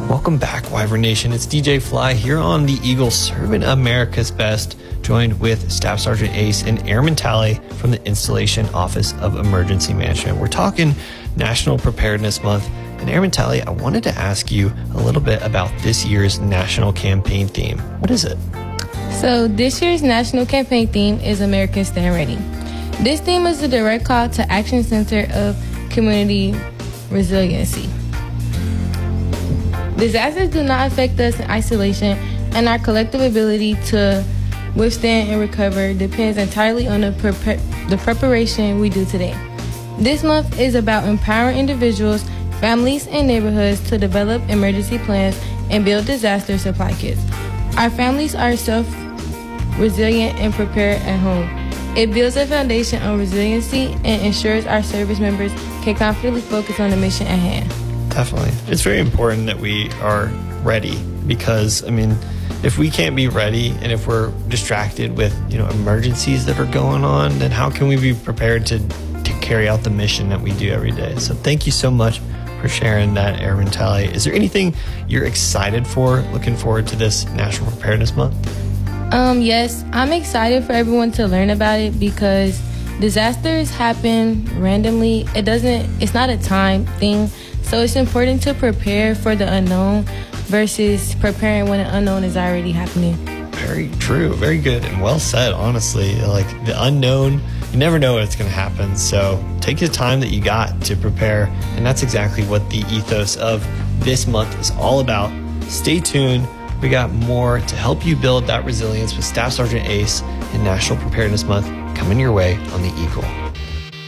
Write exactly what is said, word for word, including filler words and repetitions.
Welcome back, Wyvern Nation. It's D J Fly here on the Eagle, serving America's best, joined with Staff Sergeant Ace and Airman Tally from the Installation Office of Emergency Management. We're talking National Preparedness Month. And Airman Tally, I wanted to ask you a little bit about this year's national campaign theme. What is it? So this year's national campaign theme is Americans Stand Ready. This theme is a direct call to action center of community resiliency. Disasters do not affect us in isolation, and our collective ability to withstand and recover depends entirely on the, prep- the preparation we do today. This month is about empowering individuals, families, and neighborhoods to develop emergency plans and build disaster supply kits. Our families are self-resilient and prepared at home. It builds a foundation on resiliency and ensures our service members can confidently focus on the mission at hand. Definitely. It's very important that we are ready because, I mean, if we can't be ready and if we're distracted with, you know, emergencies that are going on, then how can we be prepared to, to carry out the mission that we do every day? So thank you so much for sharing that, Airman Tally. Is there anything you're excited for, looking forward to this National Preparedness Month? Um, yes, I'm excited for everyone to learn about it because disasters happen randomly. It doesn't, it's not a time thing. So it's important to prepare for the unknown versus preparing when the unknown is already happening. Very true. Very good and well said, honestly. Like the unknown, you never know what's going to happen. So take the time that you got to prepare. And that's exactly what the ethos of this month is all about. Stay tuned. We got more to help you build that resilience with Staff Sergeant Ace and National Preparedness Month coming your way on the Eagle.